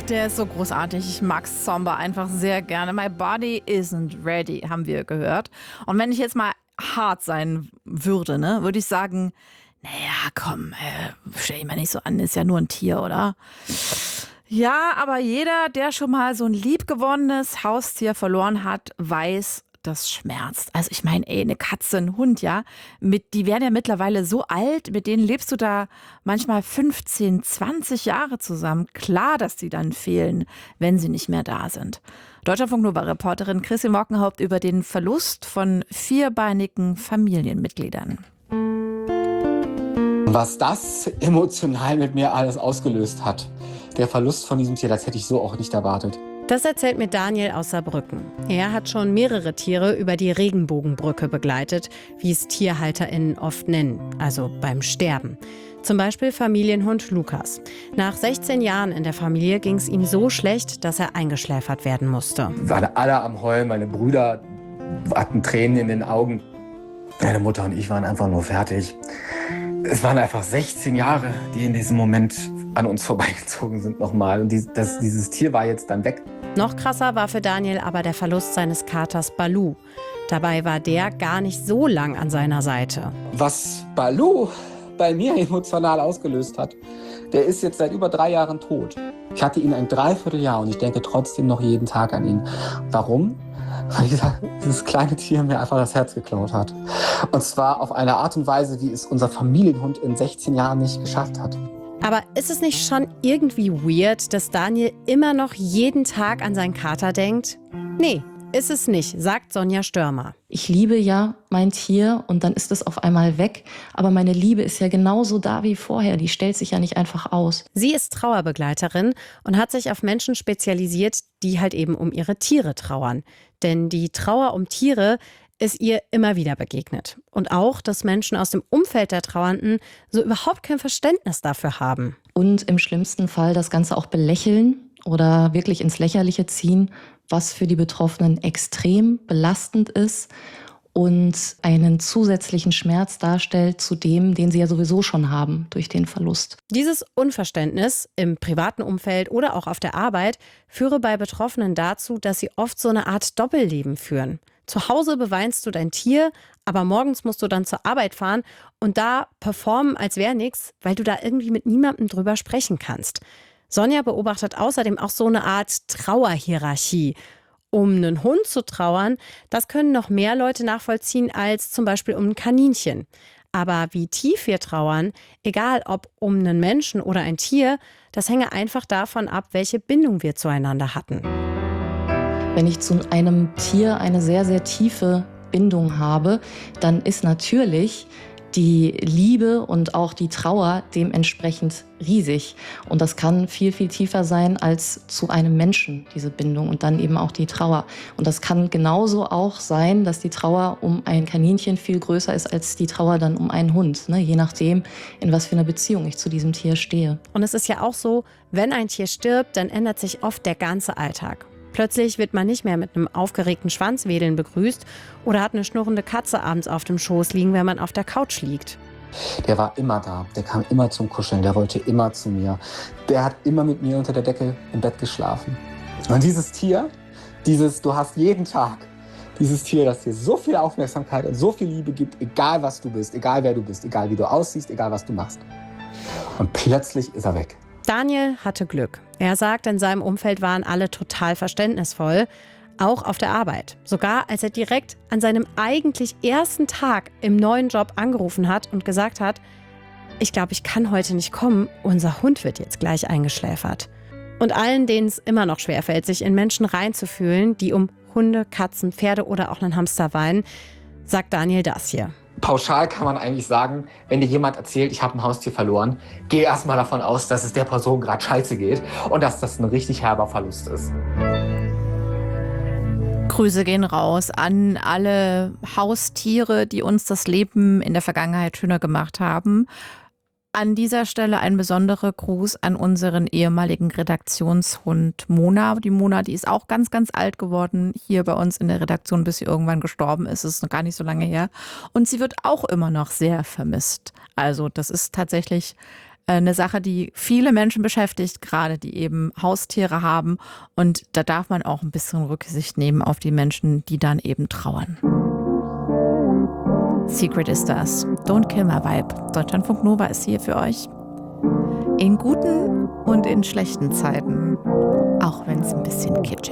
Der ist so großartig. Ich mag Zomba einfach sehr gerne. My body isn't ready, haben wir gehört. Und wenn ich jetzt mal hart sein würde, ne, würde ich sagen, naja, komm, stell dich mal nicht so an, ist ja nur ein Tier, oder? Ja, aber jeder, der schon mal so ein liebgewonnenes Haustier verloren hat, weiß, das schmerzt. Also ich meine, eine Katze, ein Hund, ja, die werden ja mittlerweile so alt, mit denen lebst du da manchmal 15, 20 Jahre zusammen. Klar, dass die dann fehlen, wenn sie nicht mehr da sind. Deutschlandfunk Nova-Reporterin Chrissy Mockenhaupt über den Verlust von vierbeinigen Familienmitgliedern. Was das emotional mit mir alles ausgelöst hat, der Verlust von diesem Tier, das hätte ich so auch nicht erwartet. Das erzählt mir Daniel aus Saarbrücken. Er hat schon mehrere Tiere über die Regenbogenbrücke begleitet, wie es TierhalterInnen oft nennen, also beim Sterben. Zum Beispiel Familienhund Lukas. Nach 16 Jahren in der Familie ging es ihm so schlecht, dass er eingeschläfert werden musste. Wir waren alle am Heulen, meine Brüder hatten Tränen in den Augen. Meine Mutter und ich waren einfach nur fertig. Es waren einfach 16 Jahre, die in diesem Moment an uns vorbeigezogen sind nochmal. Und dieses Tier war jetzt dann weg. Noch krasser war für Daniel aber der Verlust seines Katers Balu. Dabei war der gar nicht so lang an seiner Seite. Was Balu bei mir emotional ausgelöst hat, der ist jetzt seit über 3 Jahren tot. Ich hatte ihn ein Dreivierteljahr und ich denke trotzdem noch jeden Tag an ihn. Warum? Weil dieses kleine Tier mir einfach das Herz geklaut hat. Und zwar auf eine Art und Weise, wie es unser Familienhund in 16 Jahren nicht geschafft hat. Aber ist es nicht schon irgendwie weird, dass Daniel immer noch jeden Tag an seinen Kater denkt? Nee, ist es nicht, sagt Sonja Störmer. Ich liebe ja mein Tier und dann ist es auf einmal weg. Aber meine Liebe ist ja genauso da wie vorher. Die stellt sich ja nicht einfach aus. Sie ist Trauerbegleiterin und hat sich auf Menschen spezialisiert, die halt eben um ihre Tiere trauern. Denn die Trauer um Tiere ist ihr immer wieder begegnet. Und auch, dass Menschen aus dem Umfeld der Trauernden so überhaupt kein Verständnis dafür haben. Und im schlimmsten Fall das Ganze auch belächeln oder wirklich ins Lächerliche ziehen, was für die Betroffenen extrem belastend ist und einen zusätzlichen Schmerz darstellt zu dem, den sie ja sowieso schon haben durch den Verlust. Dieses Unverständnis im privaten Umfeld oder auch auf der Arbeit führe bei Betroffenen dazu, dass sie oft so eine Art Doppelleben führen. Zu Hause beweinst du dein Tier, aber morgens musst du dann zur Arbeit fahren und da performen, als wäre nichts, weil du da irgendwie mit niemandem drüber sprechen kannst. Sonja beobachtet außerdem auch so eine Art Trauerhierarchie. Um einen Hund zu trauern, das können noch mehr Leute nachvollziehen als zum Beispiel um ein Kaninchen. Aber wie tief wir trauern, egal ob um einen Menschen oder ein Tier, das hänge einfach davon ab, welche Bindung wir zueinander hatten. Wenn ich zu einem Tier eine sehr, sehr tiefe Bindung habe, dann ist natürlich die Liebe und auch die Trauer dementsprechend riesig. Und das kann viel, viel tiefer sein als zu einem Menschen, diese Bindung und dann eben auch die Trauer. Und das kann genauso auch sein, dass die Trauer um ein Kaninchen viel größer ist als die Trauer dann um einen Hund, ne? Je nachdem, in was für einer Beziehung ich zu diesem Tier stehe. Und es ist ja auch so, wenn ein Tier stirbt, dann ändert sich oft der ganze Alltag. Plötzlich wird man nicht mehr mit einem aufgeregten Schwanzwedeln begrüßt oder hat eine schnurrende Katze abends auf dem Schoß liegen, wenn man auf der Couch liegt. Der war immer da, der kam immer zum Kuscheln, der wollte immer zu mir. Der hat immer mit mir unter der Decke im Bett geschlafen. Und dieses Tier, du hast jeden Tag dieses Tier, das dir so viel Aufmerksamkeit und so viel Liebe gibt, egal was du bist, egal wer du bist, egal wie du aussiehst, egal was du machst. Und plötzlich ist er weg. Daniel hatte Glück. Er sagt, in seinem Umfeld waren alle total verständnisvoll, auch auf der Arbeit. Sogar als er direkt an seinem eigentlich ersten Tag im neuen Job angerufen hat und gesagt hat, ich glaube, ich kann heute nicht kommen, unser Hund wird jetzt gleich eingeschläfert. Und allen, denen es immer noch schwerfällt, sich in Menschen reinzufühlen, die um Hunde, Katzen, Pferde oder auch einen Hamster weinen, sagt Daniel das hier. Pauschal kann man eigentlich sagen, wenn dir jemand erzählt, ich habe ein Haustier verloren, geh erstmal davon aus, dass es der Person gerade scheiße geht und dass das ein richtig herber Verlust ist. Grüße gehen raus an alle Haustiere, die uns das Leben in der Vergangenheit schöner gemacht haben. An dieser Stelle ein besonderer Gruß an unseren ehemaligen Redaktionshund Mona. Die Mona, die ist auch ganz, ganz alt geworden hier bei uns in der Redaktion, bis sie irgendwann gestorben ist. Das ist noch gar nicht so lange her. Und sie wird auch immer noch sehr vermisst. Also das ist tatsächlich eine Sache, die viele Menschen beschäftigt, gerade die eben Haustiere haben. Und da darf man auch ein bisschen Rücksicht nehmen auf die Menschen, die dann eben trauern. Secret ist das. Don't Kill My Vibe. Deutschlandfunk Nova ist hier für euch. In guten und in schlechten Zeiten. Auch wenn es ein bisschen kitschig